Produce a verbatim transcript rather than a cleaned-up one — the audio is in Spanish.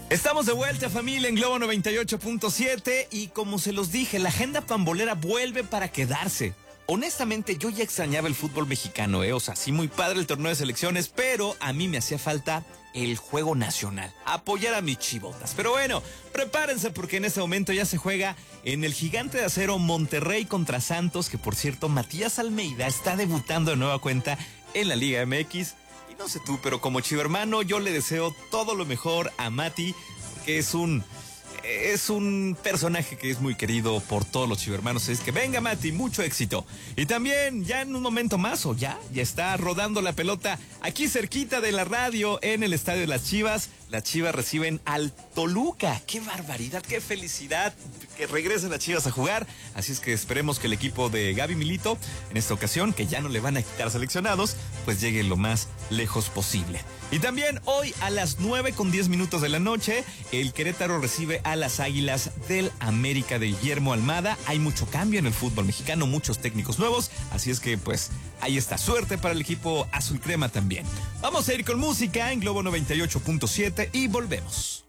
Estamos de vuelta, familia, en Globo noventa y ocho punto siete y como se los dije, la agenda pambolera vuelve para quedarse. Honestamente, yo ya extrañaba el fútbol mexicano, ¿eh? O sea, sí, muy padre el torneo de selecciones, pero a mí me hacía falta el juego nacional, apoyar a mis chivotas. Pero bueno, prepárense porque en este momento ya se juega en el Gigante de Acero Monterrey contra Santos, que por cierto, Matías Almeida está debutando de nueva cuenta en la Liga M X. Y no sé tú, pero como chivo hermano, yo le deseo todo lo mejor a Mati, que es un... Es un personaje que es muy querido por todos los chivermanos. Es que venga, Mati, mucho éxito. Y también, ya en un momento más, o ya, ya está rodando la pelota aquí cerquita de la radio en el Estadio de las Chivas. Las Chivas reciben al Toluca. ¡Qué barbaridad, qué felicidad que regresen las Chivas a jugar! Así es que esperemos que el equipo de Gaby Milito, en esta ocasión, que ya no le van a quitar seleccionados, pues llegue lo más lejos posible. Y también hoy a las nueve con diez minutos de la noche, el Querétaro recibe a las Águilas del América de Guillermo Almada. Hay mucho cambio en el fútbol mexicano, muchos técnicos nuevos, así es que pues ahí está, suerte para el equipo azul crema también. Vamos a ir con música en Globo noventa y ocho punto siete y volvemos.